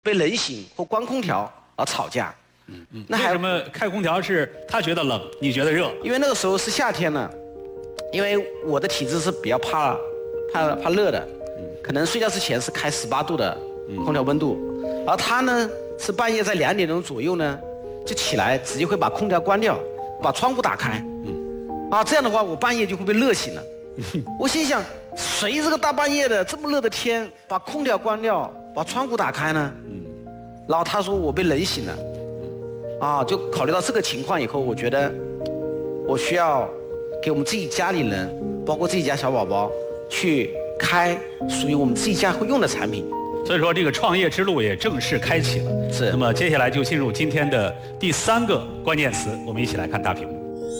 被冷醒或关空调而吵架。 那为什么开空调是他觉得冷，你觉得热？ 因为那个时候是夏天呢，因为我的体质是比较怕热的，可能睡觉之前是开18度的空调温度，而他呢是半夜在2点钟左右呢就起来，直接会把空调关掉，把窗户打开，这样的话我半夜就会被热醒了。我心想，谁这个大半夜的这么热的天把空调关掉，把窗户打开呢？然后他说我被冷醒了。就考虑到这个情况以后，我觉得我需要给我们自己家里人，包括自己家小宝宝，去开属于我们自己家会用的产品。 所以说，这个创业之路也正式开启了。 是。 那么接下来就进入今天的第3个关键词，我们一起来看大屏幕。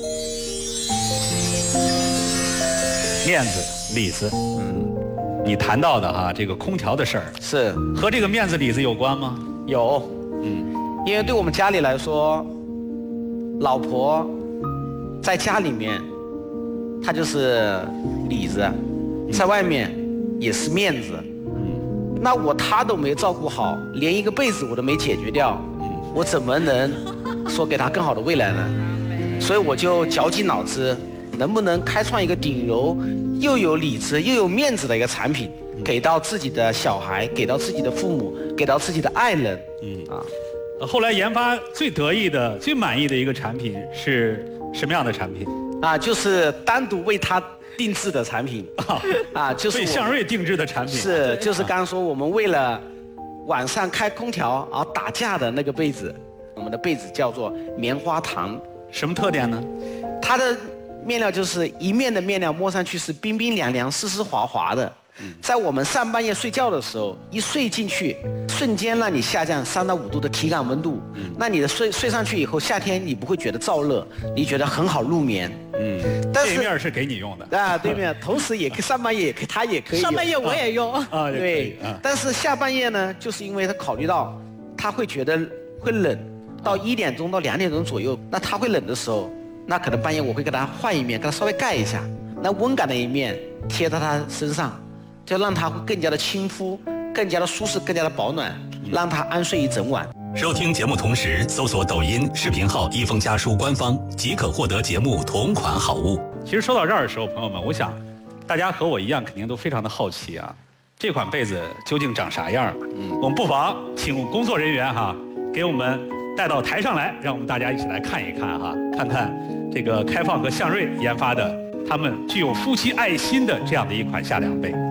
面子、里子。你谈到的这个空调的事儿， 是和这个面子里子有关吗？ 有。因为对我们家里来说，老婆在家里面，她就是里子，在外面也是面子。那她都没照顾好，连一个被子我都没解决掉，我怎么能说给她更好的未来呢？所以我就绞尽脑汁，能不能开创一个顶柔又有里子又有面子的一个产品，给到自己的小孩，给到自己的父母，给到自己的爱人。 后来研发最得意的、最满意的一个产品是什么样的产品？ 就是单独为他定制的产品。就是为向瑞定制的产品。 是，就是刚刚说我们为了晚上开空调而打架的那个被子，我们的被子叫做棉花糖。 什么特点呢？ 它的面料就是一面的面料摸上去是冰冰凉凉、湿湿滑滑的。在我们上半夜睡觉的时候，一睡进去，瞬间让你下降3到5度的体感温度。那你的睡上去以后，夏天你不会觉得燥热，你觉得很好入眠。 但是对面是给你用的。 对面，同时也可以上半夜也可以，他也可以。 上半夜我也用。 对。但是下半夜呢，就是因为他考虑到他会觉得会冷，到1点钟到2点钟左右，那他会冷的时候，那可能半夜我会给他换一面，给他稍微盖一下，那温感的一面贴到他身上。就让它会更加的亲肤，更加的舒适，更加的保暖，让它安睡一整晚。 收听节目同时搜索抖音视频号一封家书官方，即可获得节目同款好物。 其实说到这儿的时候，朋友们，我想大家和我一样肯定都非常的好奇这款被子究竟长啥样？我们不妨请工作人员给我们带到台上来，让我们大家一起来看一看看看这个开放和向瑞研发的他们具有夫妻爱心的这样的一款夏凉被。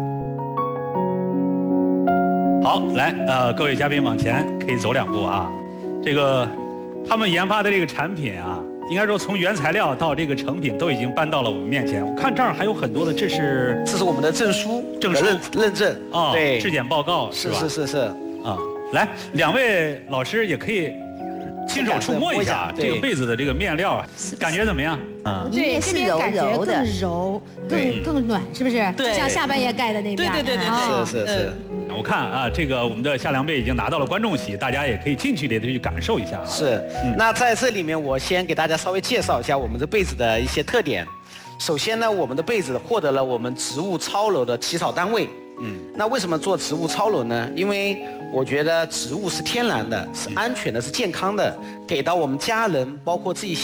好，来，各位嘉宾往前可以走2步这个他们研发的这个产品应该说从原材料到这个成品都已经搬到了我们面前。我看这儿还有很多的，这是我们的证书认证对， 质检报告是吧？ 是来，2位老师也可以亲手触摸一下这个被子的这个面料感觉怎么样？ 对，这边感觉更柔，更暖，是不是？ 对， 像下半夜盖的那边。 对， 是。 我看这个我们的夏凉被已经拿到了观众席，大家也可以近距离的去感受一下。 是。那在这里面，我先给大家稍微介绍一下我们这被子的一些特点。首先呢，我们的被子获得了我们植物超柔的起草单位。那为什么做植物超柔呢？因为我觉得植物是天然的，是安全的，是健康的，给到我们家人，包括自己